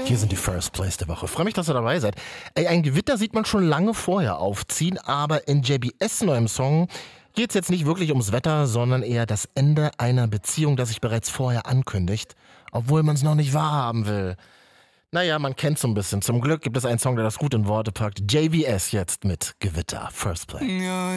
Hier sind die First Place der Woche. Freue mich, dass ihr dabei seid. Ey, ein Gewitter sieht man schon lange vorher aufziehen, aber in JBS neuem Song geht es jetzt nicht wirklich ums Wetter, sondern eher das Ende einer Beziehung, das sich bereits vorher ankündigt, obwohl man es noch nicht wahrhaben will. Naja, man kennt so ein bisschen. Zum Glück gibt es einen Song, der das gut in Worte packt. JBS jetzt mit Gewitter. First Play. Ja,